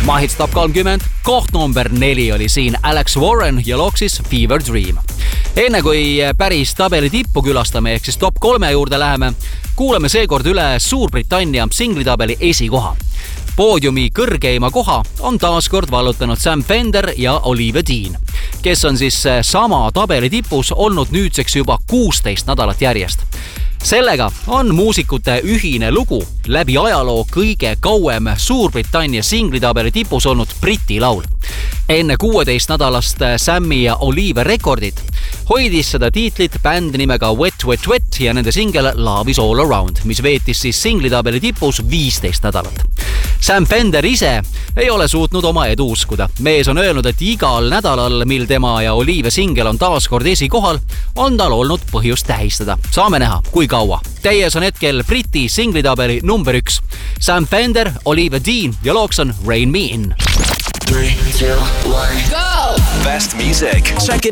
Mahits Top 30, koht number 4 oli siin Alex Warren ja Loxis Fever Dream. Enne kui päris tabeli tippu külastame ehk siis top 3 juurde läheme, kuulame seekord üle Suurbritannia singlitabeli esikoha. Poodiumi kõrgeima koha on taaskord vallutanud Sam Fender ja Olivia Dean, kes on siis sama tabeli tipus olnud nüüdseks juba 16 nädalat järjest. Sellega on muusikute ühine lugu läbi ajaloo kõige kauem Suurbritannia singlitabeli tipus olnud Briti laul. Enne 16 nädalast Sammi ja Olivia rekordit hoidis seda tiitlit bänd nimega Wet Wet Wet ja nende singel Love is All Around, mis veetis siis singlitabeli tipus 15 nädalat. Sam Fender ise ei ole suutnud oma edu uskuda. Mees on öelnud, et igal nädalal, mil tema ja Olivia singel on taaskord esikohal, on tal olnud põhjust tähistada. Saame näha, kui kaua. Teies on hetkel Briti singlitabeli number 1. Sam Fender, Olivia Dean ja looks on Rain Me In. 3, 2, 1, go! Best music. Check it